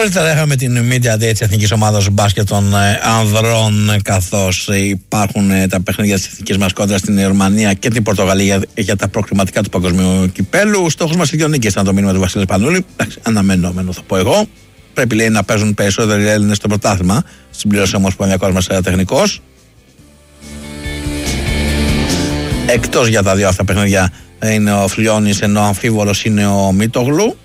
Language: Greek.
Νωρίτερα είχαμε την Media Day της Εθνικής Ομάδας Μπάσκετ των Ανδρών, καθώς υπάρχουν τα παιχνίδια της εθνικής μας κόντρα στην Γερμανία και την Πορτογαλία για τα προκριματικά του Παγκοσμίου Κυπέλου. Στόχος μας οι δύο νίκες, ήταν το μήνυμα του Βασίλη Πανούλη. Εντάξει, αναμενόμενο θα πω εγώ. Πρέπει, λέει, να παίζουν περισσότεροι Έλληνες στο πρωτάθλημα. Συμπλήρωσε όμως ο Ομοσπονδιακός μας τεχνικός. Εκτός για τα δύο αυτά παιχνίδια είναι ο Φλιώνης, ενώ αμφίβολος είναι ο Μίτογλου.